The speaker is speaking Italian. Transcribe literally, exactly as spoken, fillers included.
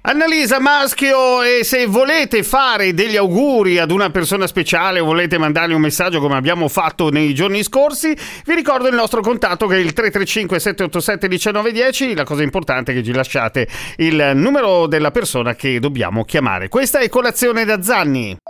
Annalisa Maschio, e se volete fare degli auguri ad una persona speciale o volete mandargli un messaggio come abbiamo fatto nei giorni scorsi, vi ricordo il nostro contatto che è il tre tre cinque sette otto sette uno nove uno zero. La cosa importante è che ci lasciate il numero della persona che dobbiamo chiamare. Questa è Colazione da Zanni.